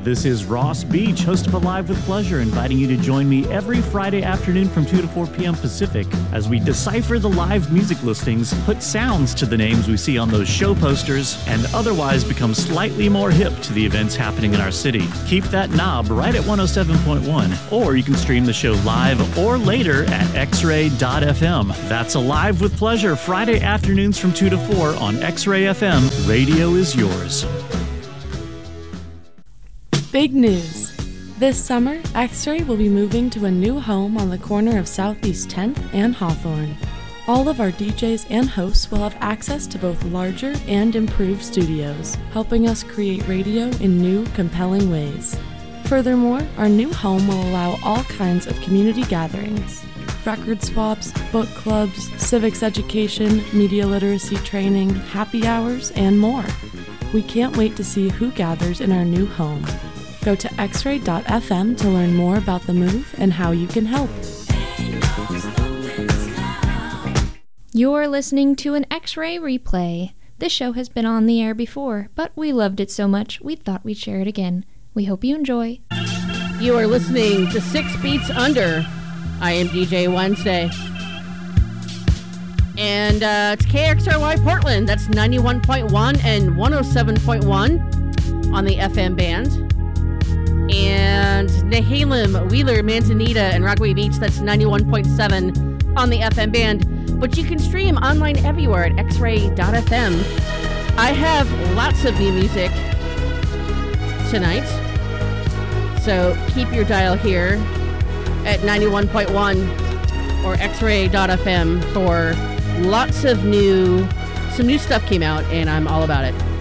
This is Ross Beach, host of Alive with Pleasure, inviting you to join me every Friday afternoon from 2 to 4 p.m. Pacific as we decipher the live music listings, put sounds to the names we see on those show posters, and otherwise become slightly more hip to the events happening in our city. Keep that knob right at 107.1, or you can stream the show live or later at xray.fm. That's Alive with Pleasure, Friday afternoons from 2 to 4 on X-Ray FM. Radio is yours. Big news! This summer, X-Ray will be moving to a new home on the corner of Southeast 10th and Hawthorne. All of our DJs and hosts will have access to both larger and improved studios, helping us create radio in new, compelling ways. Furthermore, our new home will allow all kinds of community gatherings: record swaps, book clubs, civics education, media literacy training, happy hours, and more. We can't wait to see who gathers in our new home. Go to xray.fm to learn more about the move and how you can help. You're listening to an X-Ray replay. This show has been on the air before, but we loved it so much we thought we'd share it again. We hope you enjoy. You are listening to 6 Beats Under. I am DJ Wednesday. And it's KXRY Portland. That's 91.1 and 107.1 on the FM band. And Nehalem, Wheeler, Manzanita, and Rockaway Beach, that's 91.7 on the FM band. But you can stream online everywhere at xray.fm. I have lots of new music tonight, so keep your dial here at 91.1 or xray.fm for lots of some new stuff came out, and I'm all about it.